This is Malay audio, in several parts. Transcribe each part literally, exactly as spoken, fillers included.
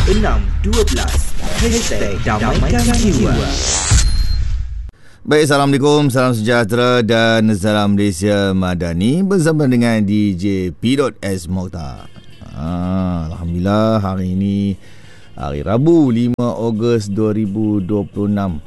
enam dua belas Hashtag Damaikan Jiwa. Baik, Assalamualaikum, salam sejahtera dan salam Malaysia Madani bersama dengan D J P S Mokhtar. Ah, Alhamdulillah, hari ini hari Rabu lima Ogos dua ribu dua puluh enam.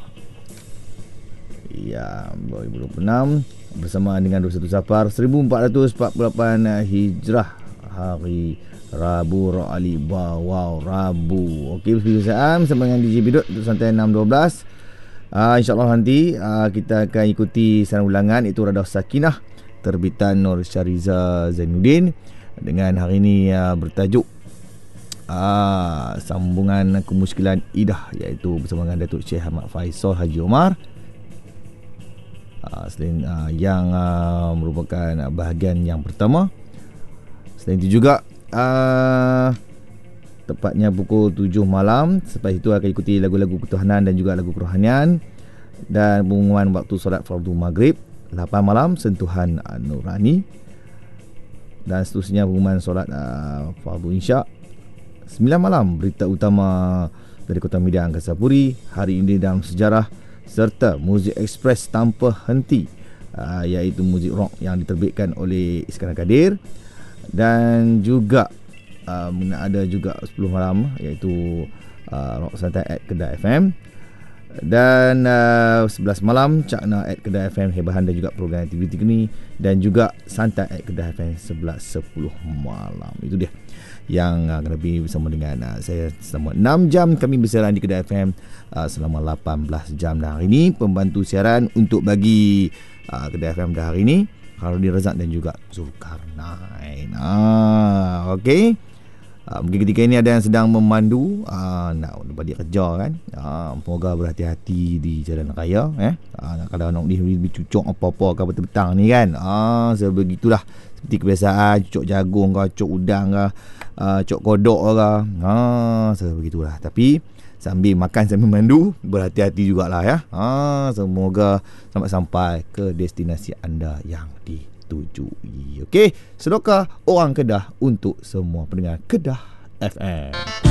Ya, dua ribu dua puluh enam bersama dengan dua puluh satu Safar seribu empat ratus empat puluh lapan Hijrah, hari Rabu Ra'ali Wow Rabu. Okey, bersama bersama dengan D J Bidot untuk santai enam dua belas. Uh, InsyaAllah nanti uh, kita akan ikuti siaran ulangan, itu Radah Sakinah terbitan Nur Syariza Zainuddin, dengan hari ini uh, bertajuk uh, sambungan kemuskilan idah, iaitu bersama dengan Datuk Syekh Ahmad Faisal Haji Omar. Uh, selain uh, yang uh, merupakan uh, bahagian yang pertama. Selain itu juga uh, tepatnya pukul tujuh malam, selepas itu akan ikuti lagu-lagu ketuhanan dan juga lagu kerohanian, dan pengumuman waktu solat fardu maghrib. Lapan malam sentuhan uh, nurani, dan seterusnya pengumuman solat uh, fardu insya. Sembilan malam berita utama dari Kota Media Angkasa Puri, hari ini dalam sejarah, serta muzik ekspres tanpa henti, uh, iaitu muzik rock yang diterbitkan oleh Iskandar Kadir. Dan juga uh, ada juga sepuluh malam, iaitu uh, rock santai at Kedah F M. Dan uh, sebelas malam Cakna at Kedah F M, hebahan dan juga program aktiviti kini, dan juga santai at Kedah F M sebelas sepuluh malam. Itu dia yang akan uh, lebih bersama dengan uh, saya selama enam jam. Kami bersiaran di Kedah F M uh, selama lapan belas jam. Dan hari ini pembantu siaran untuk bagi uh, Kedah F M dah hari ini Harudi Razak dan juga Zulkarnain. Ah, okey. Uh, mungkin ketika ini ada yang sedang memandu, uh, nak lepas dia kerja kan. Uh, semoga berhati-hati di jalan raya. Eh? Uh, kalau nak lebih cucuk apa-apa ke petang-petang ni kan. Ah, uh, sebegitulah. Seperti kebiasaan, cucuk jagung ke, cucuk udang ke, uh, cucuk kodok ke. Ah, sebegitulah. Tapi sambil makan sambil mandu, berhati-hati jugalah ya. Ha, semoga sampai-sampai ke destinasi anda yang ditujui. Okey, sedekah orang Kedah untuk semua pendengar Kedah F M.